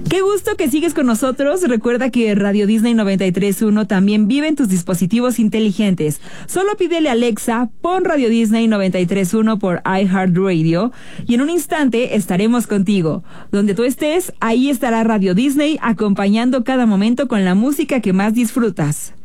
Qué gusto que sigues con nosotros. Recuerda que Radio Disney 93.1 también vive en tus dispositivos inteligentes. Solo pídele a Alexa, pon Radio Disney 93.1 por iHeartRadio y en un instante estaremos contigo. Donde tú estés, ahí estará Radio Disney acompañando cada momento con la música que más disfrutas.